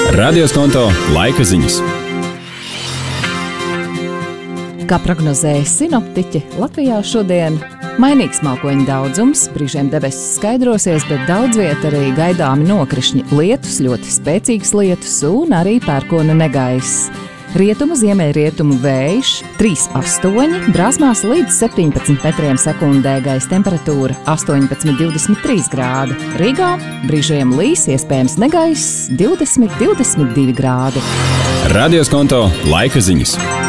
Radioskonto laika ziņas. Kā prognozēja sinoptiķi, Latvijā šodien mainīgs mākoņu daudzums, brīžiem debesis skaidrosies, bet daudz viet arī gaidāmi nokrišņi, lietus, ļoti spēcīgs lietus un arī pērkona negaiss. Rietumu, ziemeļrietumu vējš 3,8, brāzmās līdz 17 metriem sekundē, gaisa temperatūra 18,23 grādi. Rīgā brīžiem līs, iespējams negaiss 20,22 grādi. Radioskonto laika ziņas.